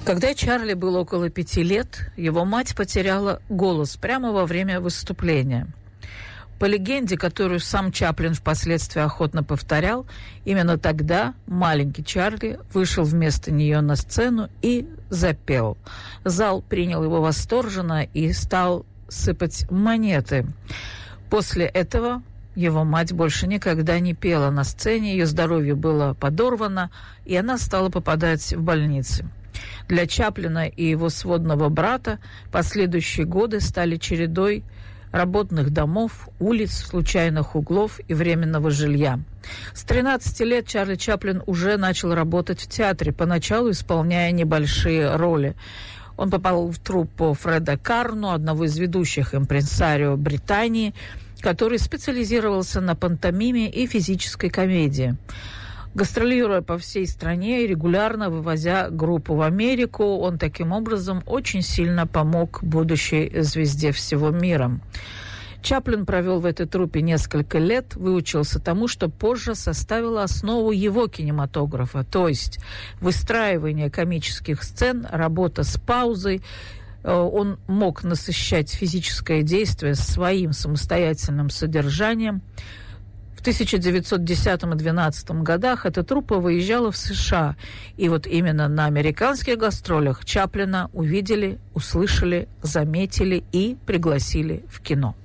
Когда Чарли было около 5 лет, его мать потеряла голос прямо во время выступления. По легенде, которую сам Чаплин впоследствии охотно повторял, именно тогда маленький Чарли вышел вместо нее на сцену и запел. Зал принял его восторженно и стал сыпать монеты. После этого его мать больше никогда не пела на сцене, ее здоровье было подорвано, и она стала попадать в больницы. Для Чаплина и его сводного брата последующие годы стали чередой работных домов, улиц, случайных углов и временного жилья. С 13 лет Чарли Чаплин уже начал работать в театре, поначалу исполняя небольшие роли. Он попал в труппу Фреда Карну, одного из ведущих импресарио Британии, который специализировался на пантомиме и физической комедии. Гастролируя по всей стране и регулярно вывозя группу в Америку, он таким образом очень сильно помог будущей звезде всего мира. Чаплин провел в этой труппе несколько лет, выучился тому, что позже составило основу его кинематографа, то есть выстраивание комических сцен, работа с паузой. Он мог насыщать физическое действие своим самостоятельным содержанием. В 1910 и 1912 годах эта труппа выезжала в США. И вот именно на американских гастролях Чаплина увидели, услышали, заметили и пригласили в кино.